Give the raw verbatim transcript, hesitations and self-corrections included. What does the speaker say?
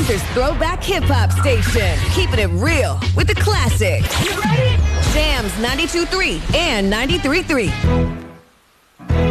Lancaster's throwback hip-hop station. Keeping it real with the classics. You ready? Jams ninety-two point three and ninety-three point three.